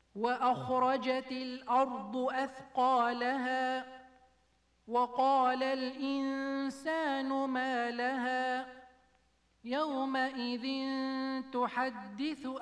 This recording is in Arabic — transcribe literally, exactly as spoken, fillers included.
وأخرجت الأرض أثقالها وقال الإنسان ما لها يومئذ تحدث